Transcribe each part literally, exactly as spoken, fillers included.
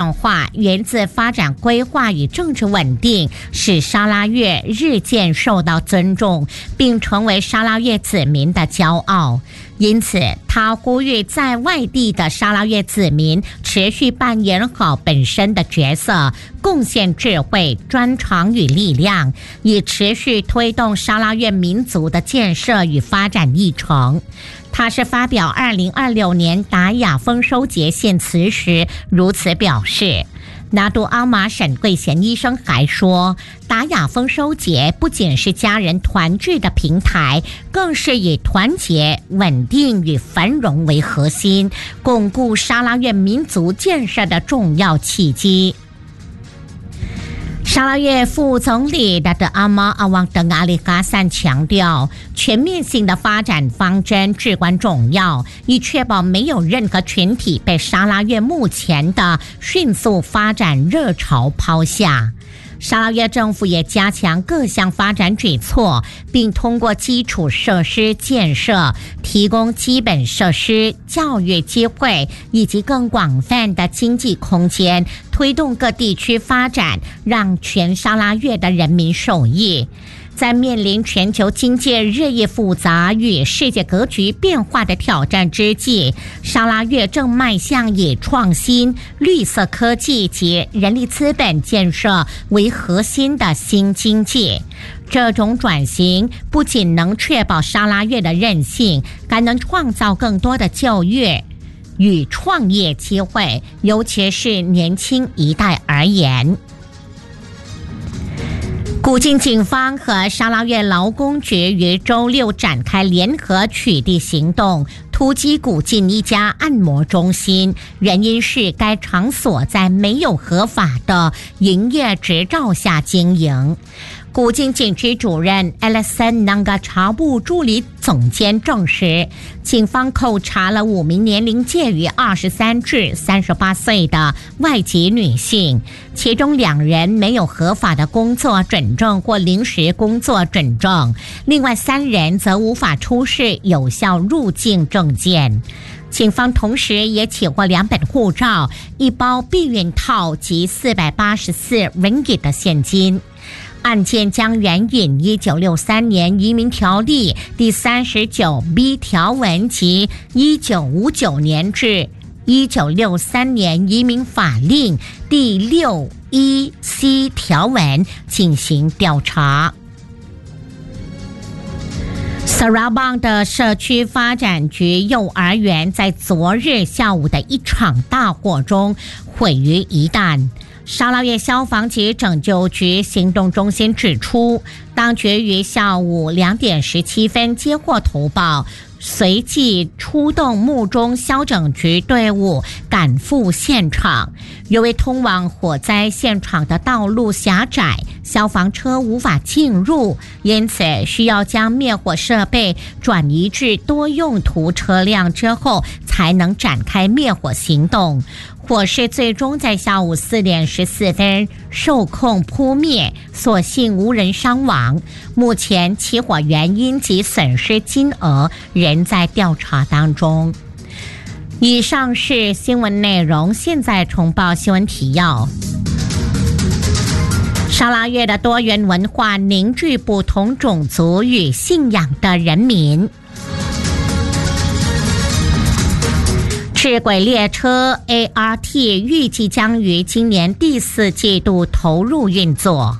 常化源自发展规划与政治稳定，使沙拉越日渐受到尊重，并成为沙拉越子民的骄傲。因此，他呼吁在外地的沙拉越子民持续扮演好本身的角色，贡献智慧、专长与力量，以持续推动沙拉越民族的建设与发展议程。他是发表二零二六年达雅丰收节献词时如此表示。拿督阿玛沈贵贤医生还说，达雅丰收节不仅是家人团聚的平台，更是以团结、稳定与繁荣为核心，巩固沙拉越民族建设的重要契机。沙拉越副总理达德阿玛阿旺德阿里哈散强调，全面性的发展方针至关重要，以确保没有任何群体被沙拉越目前的迅速发展热潮抛下。沙拉越政府也加强各项发展举措，并通过基础设施建设提供基本设施、教育机会以及更广泛的经济空间，推动各地区发展，让全沙拉越的人民受益。在面临全球经济日益复杂与世界格局变化的挑战之际，沙拉越正迈向以创新、绿色科技及人力资本建设为核心的新经济。这种转型不仅能确保沙拉越的韧性，还能创造更多的就业与创业机会，尤其是年轻一代而言。古晋警方和沙拉越劳工局于周六展开联合取缔行动，突击古晋一家按摩中心，原因是该场所在没有合法的营业执照下经营。古晋警局主任 Alexan Nanga 查部助理总监证实，警方扣查了五名年龄介于二十三至三十八岁的外籍女性，其中两人没有合法的工作准证或临时工作准证，另外三人则无法出示有效入境证件。警方同时也起获两本护照、一包避孕套及四百八十四 ringgit 的现金。案件将援引一九六三年移民条例第三十九 B 条文及一九五九年至一九六三年移民法令第六一 C 条文进行调查。Sarabang 的社区发展局幼儿园在昨日下午的一场大火中毁于一旦。沙拉越消防及拯救局行动中心指出，当局于下午两点十七分接获投报，随即出动木中消拯局队伍赶赴现场。由于通往火灾现场的道路狭窄，消防车无法进入，因此需要将灭火设备转移至多用途车辆之后，才能展开灭火行动。火势最终在下午四点十四分受控扑灭，所幸无人伤亡。目前起火原因及损失金额仍在调查当中。以上是新闻内容，现在重报新闻提要。沙拉越的多元文化凝聚不同种族与信仰的人民。智轨列车 A R T 预计将于今年第四季度投入运作。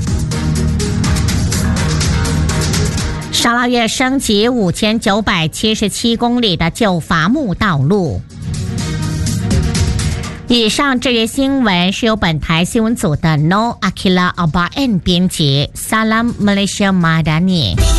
沙拉越升级五千九百七十七公里的旧伐木道路。以上这些新闻是由本台新闻组的 No Akila Abaen 编辑 Salam Malaysia Madani。